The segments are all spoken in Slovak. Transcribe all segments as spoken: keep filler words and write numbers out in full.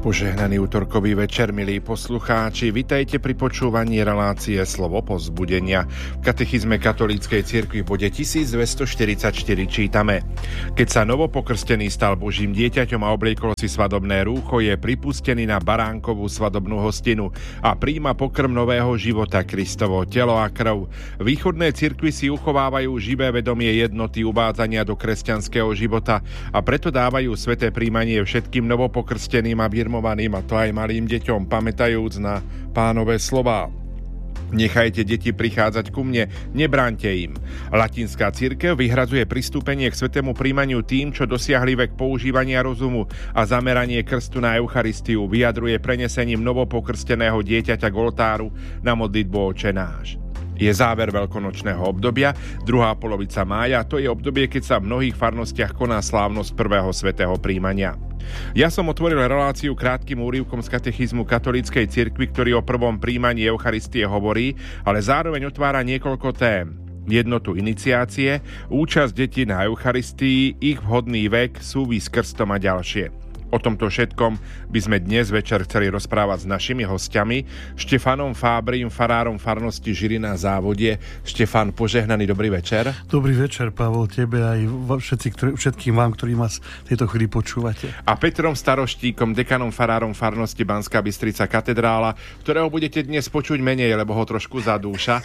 Požehnaný utorkový večer, milí poslucháči, vitajte pri počúvaní relácie Slovo povzbudenia. V katechizme katolíckej cirkvi v bode tisícdvestoštyridsaťštyri čítame: Keď sa novopokrstený stal Božím dieťaťom a obliekol si svadobné rúcho, je pripustený na baránkovú svadobnú hostinu a príjma pokrm nového života, Kristovo telo a krv. Východné cirkvi si uchovávajú živé vedomie jednoty uvádzania do kresťanského života a preto dávajú sväté príjmanie všetkým novopokrsteným a birmovaným, a to aj malým deťom, pamätajúc na Pánové slová. Nechajte deti prichádzať ku mne, nebráňte im. Latinská cirkev vyhradzuje pristúpenie k svätému príjmaniu tým, čo dosiahli vek používania rozumu, a zameranie krstu na Eucharistiu vyjadruje prenesením novopokrsteného dieťaťa k oltáru na modlitbu Otče náš. Je záver veľkonočného obdobia, druhá polovica mája, to je obdobie, keď sa v mnohých farnostiach koná slávnosť prvého svätého príjmania. Ja som otvoril reláciu krátkym úryvkom z katechizmu katolíckej cirkvi, ktorý o prvom príjmaní Eucharistie hovorí, ale zároveň otvára niekoľko tém. Jednotu iniciácie, účasť detí na Eucharistii, ich vhodný vek, súvis s krstom a ďalšie. O tomto všetkom by sme dnes večer chceli rozprávať s našimi hostiami, Štefanom Fábrim, farárom farnosti Žilina Závodie. Štefan, požehnaný dobrý večer. Dobrý večer, Pavol, tebe aj všetci, ktorý, všetkým vám, ktorí ma v tejto chvíli počúvate. A Petrom Staroštíkom, dekanom farárom farnosti Banská Bystrica Katedrála, ktorého budete dnes počuť menej, lebo ho trošku zadúša.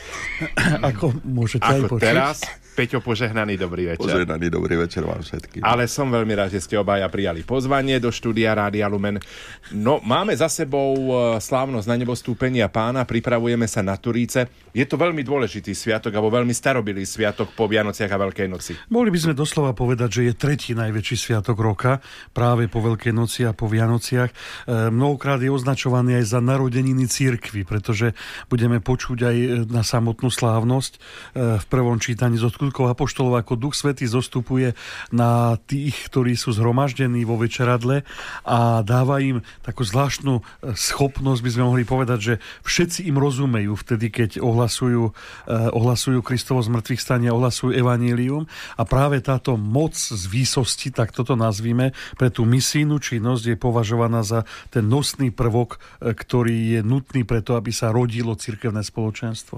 Ako môžete Ako aj počuť. teraz. Peťo, požehnaný dobrý večer. Požehnaný dobrý večer vám všetkým. Ale som veľmi rád, že ste obaja prijali pozvanie do štúdia Rádia Lumen. No, máme za sebou slávnosť na nebostúpenia Pána, pripravujeme sa na Turíce. Je to veľmi dôležitý sviatok, alebo veľmi starobilý sviatok po Vianociach a Veľkej noci. Mohli by sme doslova povedať, že je tretí najväčší sviatok roka, práve po Veľkej noci a po Vianociach. E, mnohokrát je označovaný aj za narodeniny cirkvi, pretože budeme počuť aj na samotnú slávnosť e, v prvom čítaní zo skutkov apoštolov, ako Duch Svätý zostupuje na tých, ktorí sú zhromaždení vo večeradle a dáva im takú zvláštnu schopnosť, by sme mohli povedať, že všetci im rozumejú vtedy, keď ohlasujú, eh, ohlasujú Kristovo zmrtvých stanie, ohlasujú evanjelium, a práve táto moc z výsosti, tak toto nazvíme, pre tú misijnú činnosť je považovaná za ten nosný prvok, eh, ktorý je nutný preto, aby sa rodilo cirkevné spoločenstvo.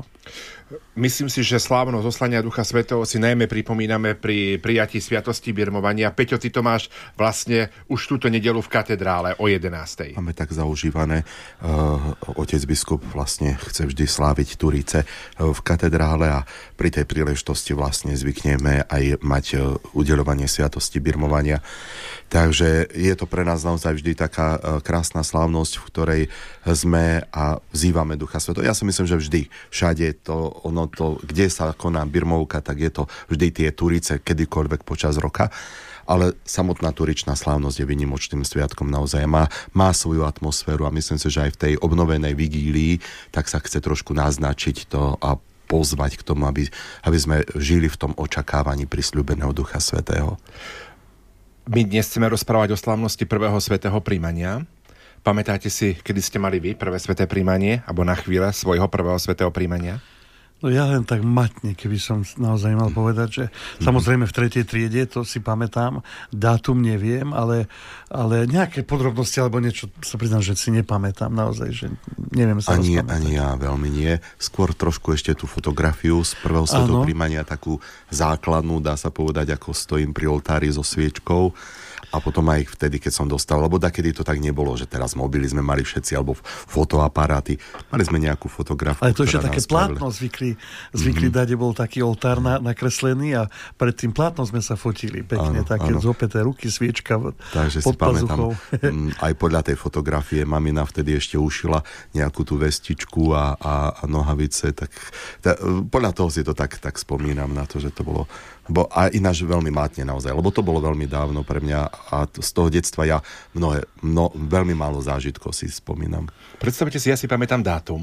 Myslím si, že slávnosť zoslania Ducha Svätého si najmä pripomíname pri prijatí sviatosti birmovania. Peťo, ty to máš vlastne už túto nedeľu v katedrále o jedenástej. Máme tak zaužívané. Uh, otec biskup vlastne chce vždy sláviť Turíce uh, v katedrále a pri tej príležitosti vlastne zvykneme aj mať uh, udeľovanie sviatosti birmovania. Takže je to pre nás naozaj vždy taká uh, krásna slávnosť, v ktorej sme a vzývame Ducha Svätého. Ja si myslím, že vždy, všade to, ono to, kde sa koná birmovka, tak je to vždy tie Turíce, kedykoľvek počas roka. Ale samotná turičná slávnosť je výnimočným sviatkom, naozaj má, má svoju atmosféru a myslím si, že aj v tej obnovenej vigílii tak sa chce trošku naznačiť to a pozvať k tomu, aby, aby sme žili v tom očakávaní prisľúbeného Ducha Svätého. My dnes chceme rozprávať o slávnosti prvého svätého príjmania. Pamätáte si, kedy ste mali vy prvé sväté príjmanie, alebo na chvíle svojho prvého svätého príjmania? No ja len tak matne, keby som naozaj mal povedať, že samozrejme v tretej triede, to si pamätám, dátum neviem, ale, ale nejaké podrobnosti alebo niečo, sa priznám, že si nepamätám naozaj, že neviem sa ani, rozpamätať. ani ja veľmi nie. Skôr trošku ešte tú fotografiu z prvého svätého príjmania, takú základnú, dá sa povedať, ako stojím pri oltári so sviečkou. A potom aj vtedy, keď som dostal, lebo takedy to tak nebolo, že teraz mobily sme mali všetci, alebo fotoaparáty. Mali sme nejakú fotografiu. Ale to ešte také plátno zvykli, zvykli mm-hmm. dať, bol taký oltár na, nakreslený a pred tým plátnom sme sa fotili pekne, áno, také áno. zopäté ruky, sviečka takže pod pazuchou. Aj podľa tej fotografie mamina vtedy ešte ušila nejakú tú vestičku a, a, a nohavice, tak tá, podľa toho si to tak, tak spomínam na to, že to bolo Bo, a ináč veľmi mátne naozaj, lebo to bolo veľmi dávno pre mňa a z toho detstva ja mnohé, mno, veľmi málo zážitkov si spomínam. Predstavte si, ja si pamätám dátum,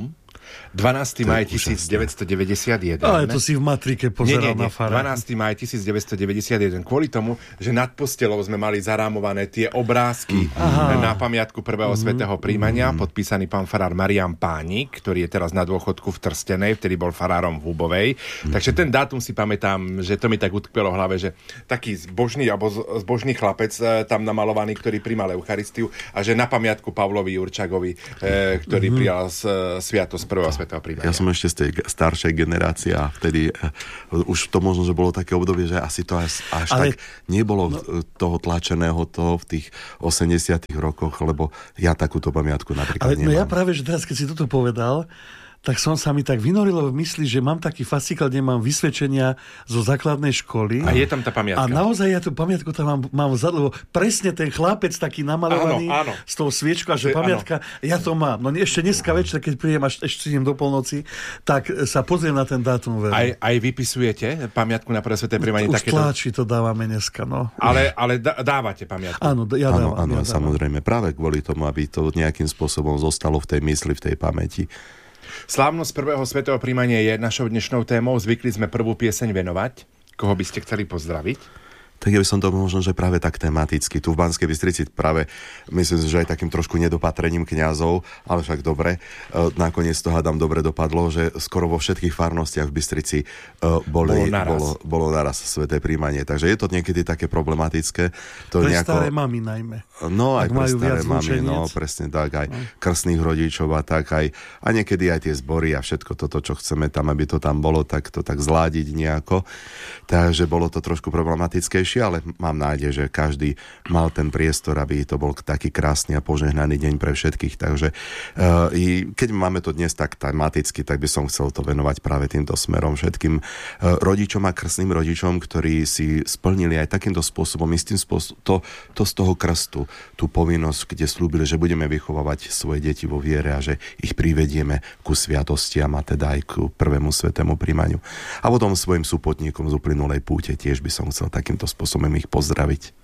dvanásteho mája tisícdeväťstodeväťdesiatjeden. Ale to si v matrike pozeral nie, nie, nie. na farách. dvanásteho mája tisícdeväťstodeväťdesiatjeden. Kvôli tomu, že nad postelou sme mali zarámované tie obrázky Aha. na pamiatku prvého mm-hmm. svätého príjmania, mm-hmm. podpísaný pán farár Marián Pánik, ktorý je teraz na dôchodku v Trstenej, vtedy bol farárom v Hubovej. Mm-hmm. Takže ten dátum si pamätám, že to mi tak utkvelo v hlave, že taký zbožný alebo zbožný chlapec tam namalovaný, ktorý primal Eucharistiu a že na pamiatku Pavlovi Jurčagovi, e, ktorý mm-hmm. prijal s, sviatosť prvého svätého príjmania. Ja som ešte z tej staršej generácie a vtedy uh, už to možno, že bolo také obdobie, že asi to až, až Ale... tak nebolo no... toho tlačeného toho v tých osemdesiatych rokoch, lebo ja takúto pamiatku napríklad Ale, nemám. No ja práve, že teraz, keď si toto povedal, tak som sa mi tak vynorilo v mysli, že mám taký fascikl, kde mám vysvedčenia zo základnej školy. A je tam tá pamiatka. A naozaj ja tú pamiatku tam mám, mám vzadu, lebo presne ten chlapec taký namalovaný áno, áno. s tou sviečkou, a že pamiatka, áno. ja to mám. No ešte dneska večer, keď príjem až ešte idem do polnoci, tak sa pozriem na ten dátum. Aj, aj vypisujete pamiatku na prvé sväté príjmanie? Už takéto... tlačí to dávame dneska, no. Ale, ale dávate pamiatku? Áno, ja dávam. Áno, áno ja dávam. samozrejme, práve kvôli tomu, aby to nejakým spôsobom zostalo v tej mysli, v tej pamäti. Slávnosť prvého svätého príjmania je našou dnešnou témou. Zvykli sme prvú pieseň venovať. Koho by ste chceli pozdraviť? Tak ja by som to možno, že práve tak tematicky. Tu v Banskej Bystrici práve, myslím, že aj takým trošku nedopatrením kňazov, ale však dobre, nakoniec to hádam dobre dopadlo, že skoro vo všetkých farnostiach v Bystrici boli, bolo, naraz. Bolo, bolo naraz sväté príjmanie. Takže je to niekedy také problematické. To pre nejako... staré mamy najmä. No aj pre staré mamy, no presne tak, aj no. krstných rodičov a tak aj, a niekedy aj tie zbory a všetko toto, čo chceme tam, aby to tam bolo, tak to tak zládiť nejako. Takže bolo to trošku problematickejšie, ale mám nádej, že každý mal ten priestor, aby to bol taký krásny a požehnaný deň pre všetkých. Takže uh, keď máme to dnes tak tematicky, tak by som chcel to venovať práve týmto smerom všetkým uh, rodičom a krstným rodičom, ktorí si splnili aj takýmto spôsobom, istým spôsobom, to, to z toho krstu, tú povinnosť, kde slúbili, že budeme vychovávať svoje deti vo viere a že ich privedieme ku sviatostiam a teda aj ku prvému svätému príjmaniu. A potom svojim súpotníkom z uplynulej púte tiež by som chcel takýmto spôsobom ich pozdraviť.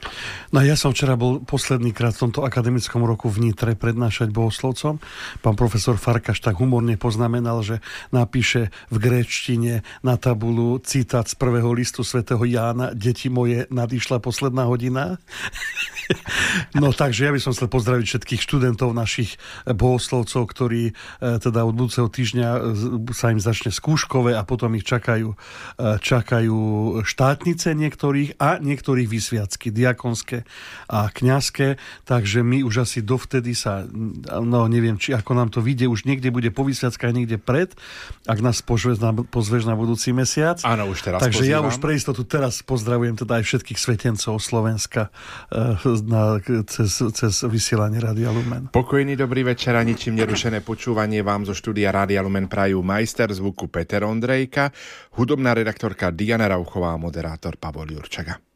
No ja som včera bol posledný krát v tomto akademickom roku v Nitre prednášať bohoslovcom. Pán profesor Farkaš tak humorne poznamenal, že napíše v gréčtine na tabulu citát z prvého listu svätého Jána: Deti moje, nadišla posledná hodina. No takže ja by som chcel pozdraviť všetkých študentov našich bohoslovcov, ktorí teda od budúceho týždňa sa im začne skúškové a potom ich čakajú, čakajú štátnice niektorých a niektorých vysviacky, diakonské a kňazské, takže my už asi dovtedy sa, no neviem, či ako nám to vyjde, už niekde bude po vysviackách, niekde pred, ak nás pozveš na, pozveš na budúci mesiac. Áno, už teraz takže pozývam. Ja už pre istotu teraz pozdravujem teda aj všetkých svetencov Slovenska na, cez, cez vysielanie Rádia Lumen. Pokojný dobrý večer a ničím nerušené počúvanie vám zo štúdia Rádia Lumen prajú majster zvuku Peter Ondrejka, hudobná redaktorka Diana Rauchová a moderátor Pavol Jurčaga.